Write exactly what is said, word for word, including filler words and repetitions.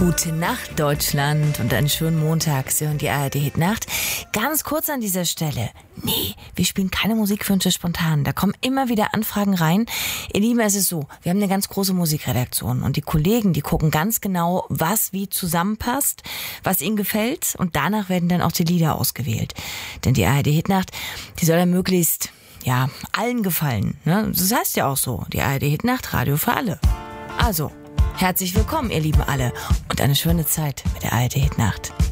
Gute Nacht, Deutschland, und einen schönen Montag. Sie hören die A R D-Hit-Nacht. Ganz kurz an dieser Stelle. Nee, wir spielen keine Musikwünsche spontan. Da kommen immer wieder Anfragen rein. Ihr Lieben, es ist so, wir haben eine ganz große Musikredaktion und die Kollegen, die gucken ganz genau, was wie zusammenpasst, was ihnen gefällt, und danach werden dann auch die Lieder ausgewählt. Denn die A R D-Hit-Nacht, die soll ja möglichst, ja, allen gefallen. Ne? Das heißt ja auch so, die A R D-Hit-Nacht, Radio für alle. Also, herzlich willkommen, ihr Lieben alle, und eine schöne Zeit mit der A R D-Hit-Nacht.